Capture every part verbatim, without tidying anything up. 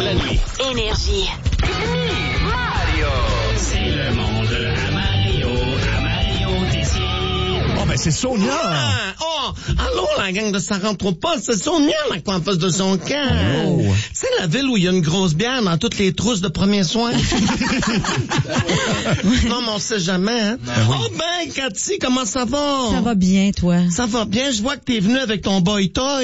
la nuit. Énergie. Mario. C'est le monde à Mario, à Mario Tessier. Oh, ben c'est Sonia! Ah, oh, allô, la gang de Ça rentre pas, c'est Sonia, la coiffeuse de son camp. Oh. Tu sais, la ville où il y a une grosse bière dans toutes les trousses de premiers soins? Non, mais on sait jamais, hein? Ben oui. Oh, ben, Cathy, comment ça va? Ça va bien, toi? Ça va bien, je vois que t'es venu avec ton boy toy.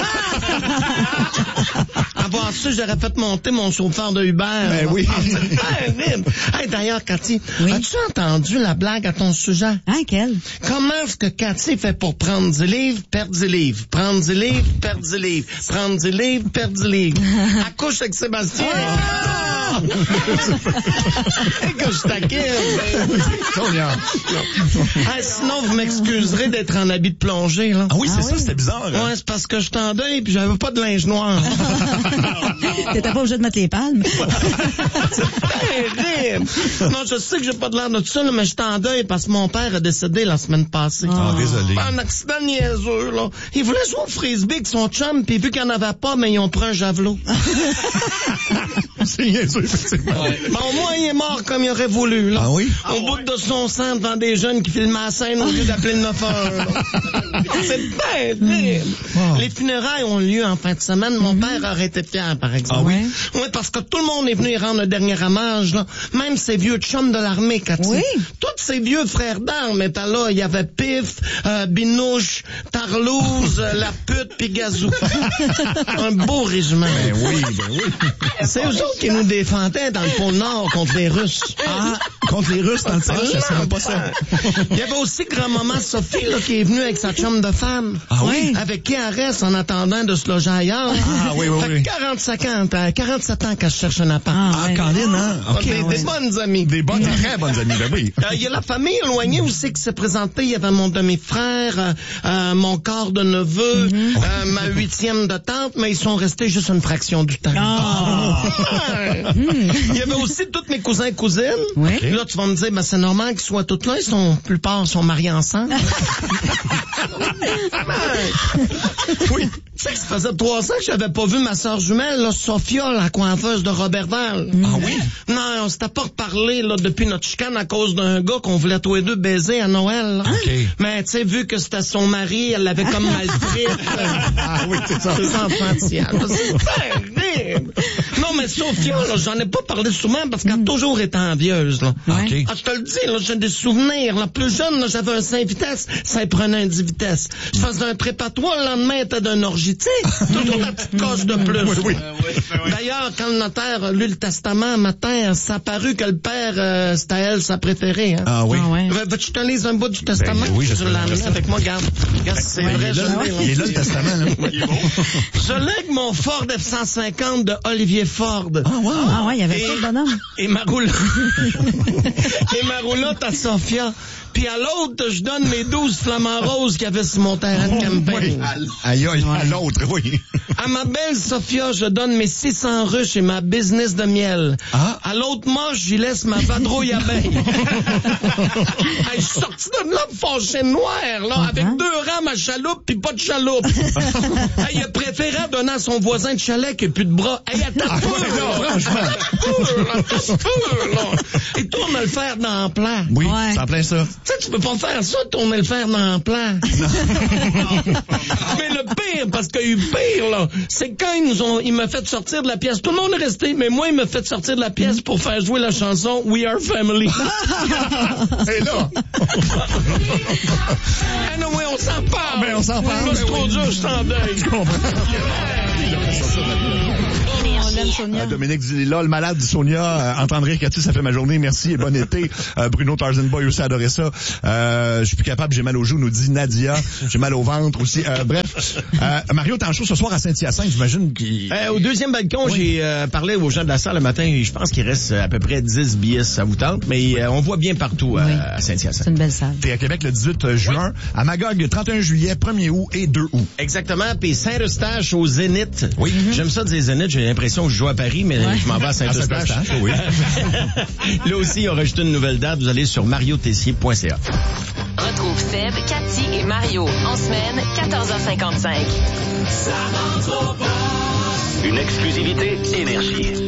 Avant ça, j'aurais fait monter mon chauffeur de Uber. Ben oui. Ah, c'est terrible. Hey, d'ailleurs, Cathy, Oui? as-tu entendu la blague à ton sujet? Hein, quel? Comment est-ce que Cathy fait pour prendre du livre, perdre du livre, prendre du livre, perdre du livre, prendre du livre, perdre du livre? Elle couche avec Sébastien. Ah! Que je taquine. Sonia! Hey, sinon, vous m'excuserez d'être en habit de plongée, là. Ah oui, c'est Ah ça, oui. c'était bizarre. hein? Ouais, c'est parce que je suis en deuil puis j'avais pas de linge noir. T'étais pas obligé de mettre les palmes? Terrible. Non, je sais que j'ai pas de l'air de ça, là, mais je suis en deuil parce que mon père a décédé la semaine passée. Ah, désolé. Un accident niaiseux, là. Il voulait jouer au frisbee avec son chum, puis vu qu'il n'y en avait pas, mais ils ont pris un javelot. C'est niaiseux, effectivement. Mais au moins, il est mort comme il aurait voulu, là. Ah oui? Au bout de son sang devant des jeunes qui filment la scène au lieu d'appeler le neuf un un. C'est terrible. Wow. Les funérailles ont lieu en fin de semaine. Mon père aurait été fier, par exemple. Ah oui? Oui, parce que tout le monde est venu y rendre un dernier hommage, là. Même ses vieux chums de l'armée, Cathy. Oui. Tous ses vieux frères d'armes étaient là. Il y avait Pif, euh, Binouche, Tarlouse, euh, La Pute, puis Gazou. Un beau régiment. Ben oui, ben oui. C'est eux autres qui nous défendaient dans le pôle Nord contre les Russes. Ah, contre les Russes dans le temps, je savais pas ça. Il y avait aussi grand-maman Sophie, là, qui est venue avec sa chum de femme. Ah oui? Avec qui elle reste en attendant de se loger ailleurs. Ah oui, oui, Fait que oui. quarante-cinq ans, euh, quarante-sept ans qu'elle cherche un appart. Ah, ouais. Caroline, hein? OK. des, ouais. des bonnes amies. Des bonnes, très bonnes amies, ben oui. Euh, Il y a la famille éloignée aussi qui s'est présentée. Il y avait mon demi-frère, euh, euh, mon quart de neveu, euh, ma huitième de tante, mais ils sont restés juste une fraction du temps. Ah. Ouais. Il y avait aussi tous mes cousins et cousines. Oui. Là, tu vas me dire, ben, c'est normal qu'ils soient tous là. Ils sont, la plupart sont mariés ensemble. Oui. Tu sais que ça faisait trois ans que j'avais pas vu ma sœur jumelle, là, Sophia, la coiffeuse de Robertval. Ah oui? Non, on s'était pas reparlé, là, depuis notre chicane à cause d'un gars qu'on voulait tous les deux baiser à Noël. là. OK. Mais, tu sais, vu que c'était son mari, elle l'avait comme mal pris. Ah oui, c'est ça. C'est enfantillage. C'est terrible. Non, mais Sophia, là, j'en ai pas parlé souvent parce qu'elle a toujours été envieuse, là. OK. Ah, je te le dis, là, j'ai des souvenirs. La plus jeune, là, j'avais un cinq vitesses, ça y prenait un dix vitesses. Je faisais un préparatoire, le lendemain, était d'un orgie, tu sais. Toujours la petite coche de plus. Oui, oui. D'ailleurs, quand le notaire a lu le testament un matin, ça a paru que le père, euh, c'était elle, sa préférée. Hein. Ah oui? Ah ouais. Veux-tu que je te lise un bout du testament? Ben, oui, je je sais. l'ai amené avec moi, regarde. Regarde, c'est Ben, vrai, il est je là, l'ai, là. il est là, le testament, là. Je lègue mon Ford F cent cinquante de Olivier Ford. Ah, wow. Ah ouais, il y avait Et- ça, le bonhomme. Et ma roulotte. Et ma roulotte à Sophia. Puis à l'autre, je donne mes douze flamants roses qu'il y avait sur mon terrain de campagne. Aïe, aïe, à l'autre, oui. À ma belle Sophia, je donne mes six cents ruches et ma business de miel. Ah. À l'autre moche, j'y laisse ma vadrouille abeille. Hey, je suis sorti de là fâché noir, là, avec Uh-huh. deux rames à chaloupe puis pas de chaloupe. Hey, il a préféré donner à son voisin de chalet qui a plus de bras. Hey, attends Ah, peu, ouais, là. non, franchement. Attends peu, là, attends peu, là. Et tourne le fer dans le plat. Oui, Ouais. c'est en plein ça. Tu sais, tu peux pas faire ça, tourner le fer dans le plat. Mais le pire, parce qu'il y a eu pire, là, c'est quand ils nous ont, il m'a fait sortir de la pièce. Tout le monde est resté, mais moi, il m'a fait sortir de la pièce pour faire jouer la chanson We Are Family. Et là, Ah non, oui, on s'en parle. Ben, on s'en parle. Là, c'est trop dur, je suis en deuil. je comprends. On l'aime, Sonia. Euh, Dominique dit là, le malade du Sonia, euh, entendre rire Cathy, ça fait ma journée, merci et bon été. Euh, Bruno Tarzan Boy aussi adorait ça. Euh, je suis plus capable, j'ai mal aux joues, nous dit Nadia. J'ai mal au ventre aussi. Euh, bref, euh, Mario, t'es en show ce soir à Saint-Hyacinthe, j'imagine qu'il... Euh, au deuxième balcon, Oui. j'ai euh, parlé aux gens de la salle le matin. Je pense qu'il reste à peu près dix billets, si ça vous tente. Mais euh, on voit bien partout euh, Oui. à Saint-Hyacinthe. C'est une belle salle. T'es à Québec le dix-huit juin, à Magog le trente et un juillet, premier août et deux août. Exactement. Puis Saint-Eustache au Zénith. Oui. J'aime ça dire Zénith. J'ai l'impression que je joue à Paris, mais Ouais. je m'en vais à Saint-Eustache. À Saint-Eustache, oui. Là aussi, ils ont rajouté une nouvelle date. Vous allez sur mario tessier point c a. Retrouve Seb, Cathy et Mario en semaine, quatorze heures cinquante-cinq. Ça rentre au poste. Une exclusivité Énergie.